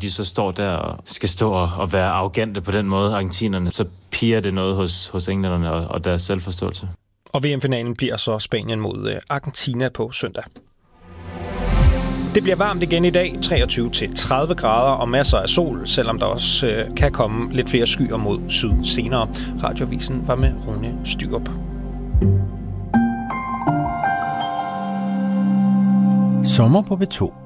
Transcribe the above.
de så står der og skal stå og være arrogante på den måde, argentinerne, så piger det noget hos englænderne og deres selvforståelse. Og VM-finalen bliver så Spanien mod Argentina på søndag. Det bliver varmt igen i dag, 23-30 grader og masser af sol, selvom der også kan komme lidt flere skyer mod syd senere. Radioavisen var med Rune Styrup. Sommer på B2.